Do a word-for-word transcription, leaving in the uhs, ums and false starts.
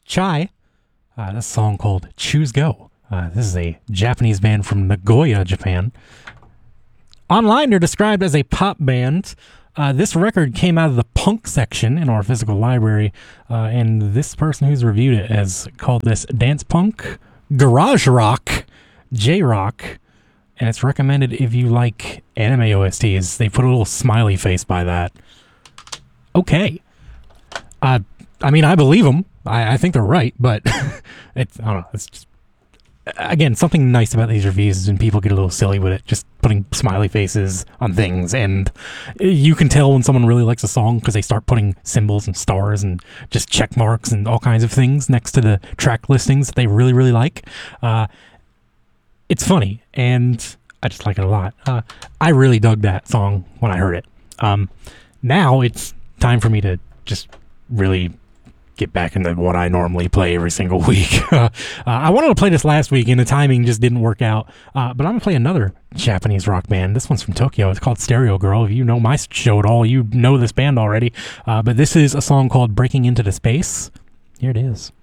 Chai. Uh, this song called Choose Go. Uh, this is a Japanese band from Nagoya, Japan. Online, they're described as a pop band. Uh, this record came out of the punk section in our physical library, uh, and this person who's reviewed it has called this dance punk, garage rock, J-rock, and it's recommended if you like anime O S Ts. They put a little smiley face by that. Okay. Uh, I mean, I believe them. I, I think they're right, but it's, I don't know, it's just, again, something nice about these reviews is when people get a little silly with it, just putting smiley faces on things, and you can tell when someone really likes a song because they start putting symbols and stars and just check marks and all kinds of things next to the track listings that they really, really like. Uh, it's funny, and I just like it a lot. Uh, I really dug that song when I heard it. Um, now it's time for me to just really get back into what I normally play every single week. uh, I wanted to play this last week, and the timing just didn't work out. Uh, but I'm going to play another Japanese rock band. This one's from Tokyo. It's called Stereo Girl. If you know my show at all, you know this band already. Uh, but this is a song called Breaking Into the Space. Here it is.